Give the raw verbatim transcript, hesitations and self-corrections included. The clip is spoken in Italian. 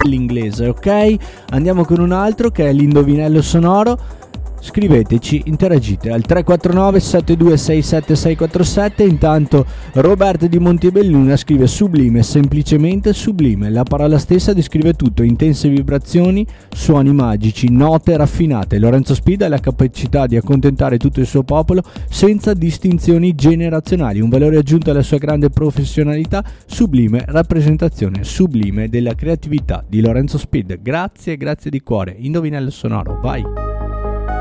dell'inglese, ok? Andiamo con un altro che è l'indovinello sonoro. Scriveteci, interagite al tre quattro nove sette due sei sette sei quattro sette. Intanto Roberto di Montebelluna scrive sublime, semplicemente sublime. La parola stessa descrive tutto: intense vibrazioni, suoni magici, note raffinate. Lorenzo Spida ha la capacità di accontentare tutto il suo popolo senza distinzioni generazionali, un valore aggiunto alla sua grande professionalità, sublime rappresentazione, sublime della creatività di Lorenzo Spida. Grazie, grazie di cuore. Indovinello sonoro, vai!